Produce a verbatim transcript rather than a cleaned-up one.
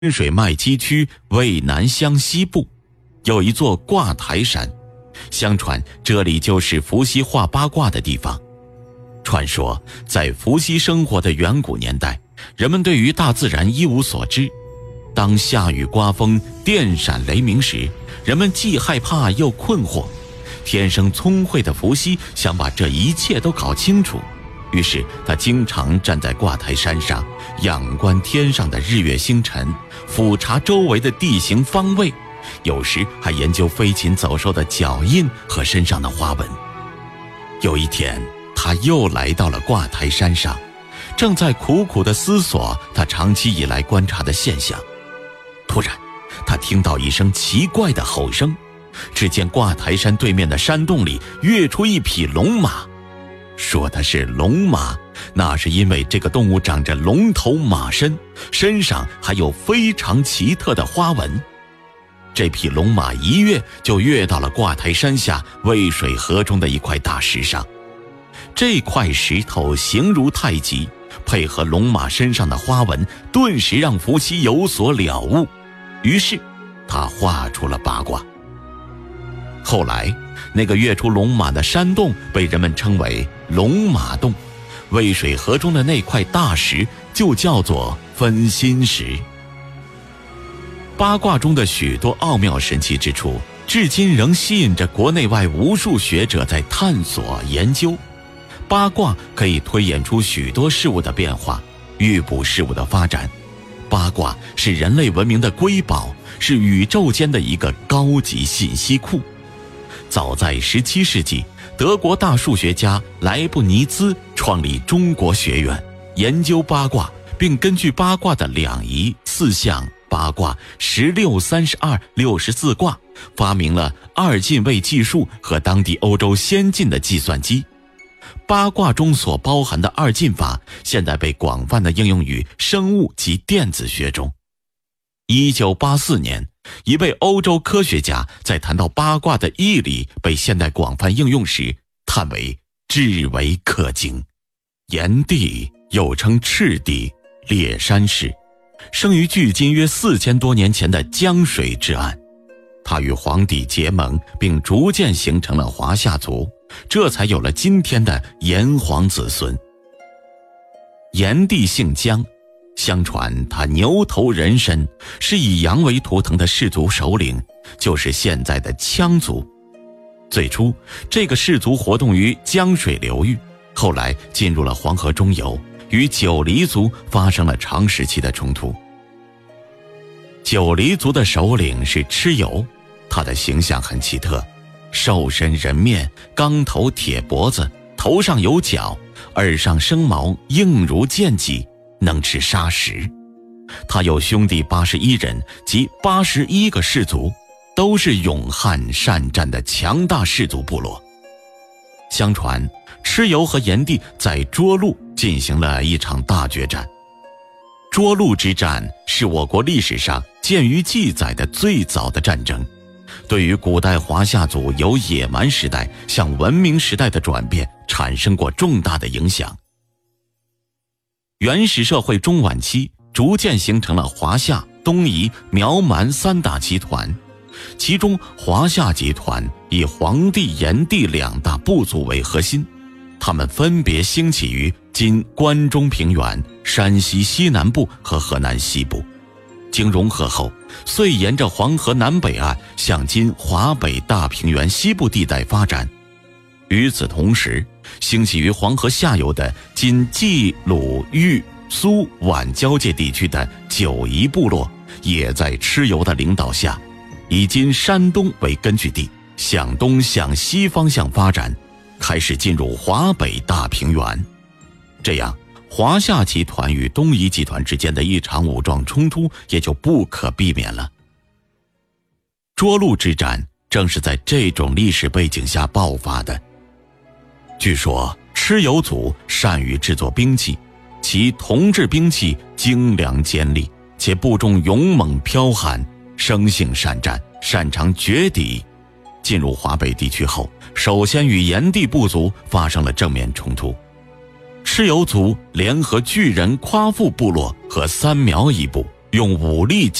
深水麦积区渭南乡西部有一座卦台山，相传这里就是伏羲画八卦的地方。传说在伏羲生活的远古年代，人们对于大自然一无所知，当下雨刮风电闪雷鸣时，人们既害怕又困惑。天生聪慧的伏羲想把这一切都搞清楚，于是他经常站在卦台山上，仰观天上的日月星辰，俯察周围的地形方位，有时还研究飞禽走兽的脚印和身上的花纹。有一天，他又来到了卦台山上，正在苦苦地思索他长期以来观察的现象。突然，他听到一声奇怪的吼声，只见卦台山对面的山洞里跃出一匹龙马。说的是龙马，那是因为这个动物长着龙头马身，身上还有非常奇特的花纹。这匹龙马一跃就跃到了卦台山下渭水河中的一块大石上。这块石头形如太极，配合龙马身上的花纹，顿时让伏羲有所了悟。于是他画出了八卦。后来那个跃出龙马的山洞被人们称为龙马洞，渭水河中的那块大石就叫做分心石。八卦中的许多奥妙神奇之处，至今仍吸引着国内外无数学者在探索研究。八卦可以推演出许多事物的变化，预卜事物的发展。八卦是人类文明的瑰宝，是宇宙间的一个高级信息库。早在十七世纪，德国大数学家莱布尼兹创立中国学院，研究八卦，并根据八卦的两仪、四象、八卦、十六、三十二、六十四卦，发明了二进位计数和当地欧洲先进的计算机。八卦中所包含的二进法，现在被广泛的应用于生物及电子学中。一九八四年，一位欧洲科学家在谈到八卦的义理被现代广泛应用时，叹为至为可惊。炎帝又称赤帝、烈山氏，生于距今约四千多年前的江水之岸。他与黄帝结盟，并逐渐形成了华夏族，这才有了今天的炎黄子孙。炎帝姓姜，相传他牛头人身，是以羊为图腾的氏族首领，就是现在的羌族。最初这个氏族活动于江水流域，后来进入了黄河中游，与九黎族发生了长时期的冲突。九黎族的首领是蚩尤，他的形象很奇特，瘦身人面，钢头铁脖子，头上有角，耳上生毛，硬如剑戟，能吃砂石。他有兄弟八十一人，即八十一个氏族，都是勇悍善战的强大氏族部落。相传蚩尤和炎帝在涿鹿进行了一场大决战。涿鹿之战是我国历史上见于记载的最早的战争，对于古代华夏族由野蛮时代向文明时代的转变产生过重大的影响。原始社会中晚期逐渐形成了华夏、东夷、苗蛮三大集团，其中华夏集团以黄帝、炎帝两大部族为核心，他们分别兴起于今关中平原、山西西南部和河南西部，经融合后，遂沿着黄河南北岸向今华北大平原西部地带发展。与此同时，兴起于黄河下游的今冀、鲁、豫、苏、皖交界地区的九夷部落，也在蚩尤的领导下，以今山东为根据地，向东向西方向发展，开始进入华北大平原。这样，华夏集团与东夷集团之间的一场武装冲突也就不可避免了。涿鹿之战正是在这种历史背景下爆发的。据说蚩尤族善于制作兵器，其铜制兵器精良尖利，且部众勇猛剽悍，生性善战，擅长绝敌。进入华北地区后，首先与炎帝部族发生了正面冲突。蚩尤族联合巨人夸父部落和三苗一部， 用武力